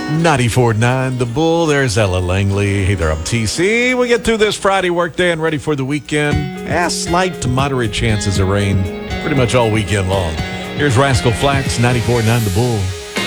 94.9 The Bull. There's Ella Langley. Hey there, I'm TC. We get through this Friday workday and ready for the weekend. Slight to moderate chances of rain pretty much all weekend long. Here's Rascal Flatts, 94.9 The Bull.